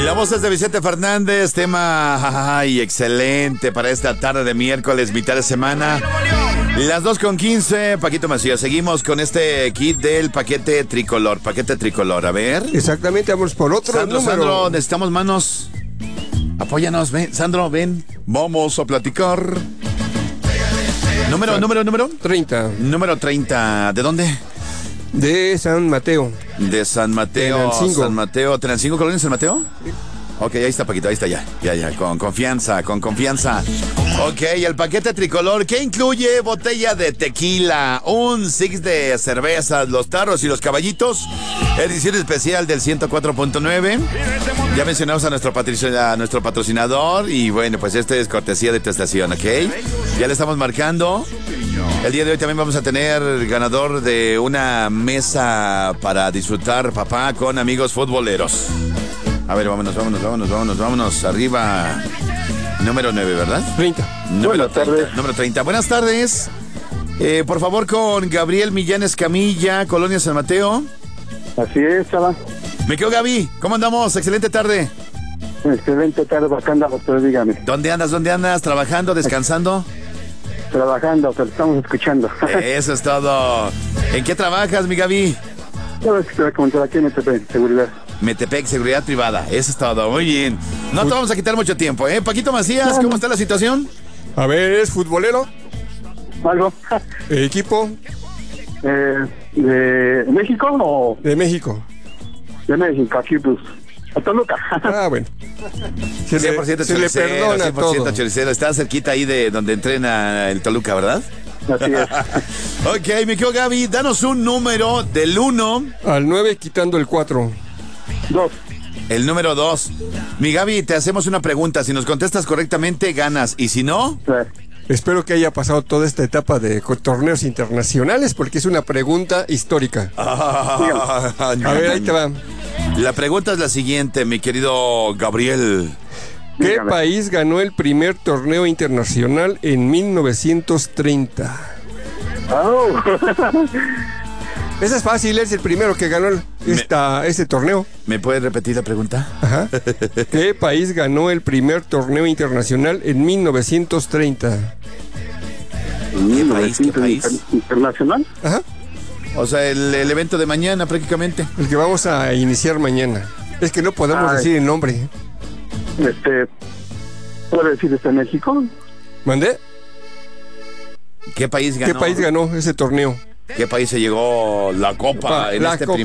La voz es de Vicente Fernández, tema excelente para esta tarde de miércoles, mitad de semana. Las 2:15, Paquito Macías. Seguimos con este kit del paquete tricolor. A ver. Exactamente, vamos por otro número. Sandro, necesitamos manos. Apóyanos, ven, Sandro, ven. Vamos a platicar. Número. 30. Número 30. ¿De dónde? De San Mateo. De San Mateo. Tenancingo. San Mateo. ¿Tenancingo, Colonia San Mateo? Sí. Ok, ahí está, Paquito, ahí está ya, con confianza. Ok, el paquete tricolor, ¿qué incluye? Botella de tequila, un six de cervezas, los tarros y los caballitos, edición especial del 104.9. Ya mencionamos a nuestro patrocinador y bueno, pues este es cortesía de tu estación, ¿ok? Ya le estamos marcando. El día de hoy también vamos a tener ganador de una mesa para disfrutar, papá, con amigos futboleros. A ver, vámonos. Arriba. Número 9, ¿verdad? 30. Número 30. Buenas tardes. Por favor, con Gabriel Millán Escamilla, Colonia San Mateo. Así es, chava. Me quedo, Gaby. ¿Cómo andamos? Excelente tarde. Excelente tarde, acá andamos, pero dígame. ¿Dónde andas? ¿Trabajando? ¿Descansando? Trabajando, pero estamos escuchando. Eso es todo. ¿En qué trabajas, mi Gaby? Sabes que te voy a comentar aquí en MTP, seguridad. Metepec, seguridad privada. Eso es todo. Muy bien. No te vamos a quitar mucho tiempo, ¿eh? Paquito Macías, ¿cómo está la situación? A ver, ¿es futbolero? ¿Algo? ¿Equipo? ¿De México o...? De México. De México, aquí pues... A Toluca. Ah, bueno. Se le perdona 100% todo. choricero. Está cerquita ahí de donde entrena el Toluca, ¿verdad? Así es. Ok, mi querido Gaby, danos un número del 1 al 9 quitando el 4. 2. El número 2. Mi Gaby, te hacemos una pregunta. Si nos contestas correctamente, ganas. Y si no... Espero que haya pasado toda esta etapa de torneos internacionales porque es una pregunta histórica. A ver, ahí te va. La pregunta es la siguiente, mi querido Gabriel. ¿Qué país ganó el primer torneo internacional en 1930? Oh. Esa es fácil, es el primero que ganó ese torneo. ¿Me puedes repetir la pregunta? Ajá. ¿Qué país ganó el primer torneo internacional en 1930? ¿Qué país? ¿Internacional? Ajá. O sea, el evento de mañana prácticamente. El que vamos a iniciar mañana. Es que no podemos decir el nombre. ¿Puedo decir México? ¿Mandé? ¿Qué país ganó? ¿Qué país ganó ese torneo? ¿Qué país se llegó la copa en este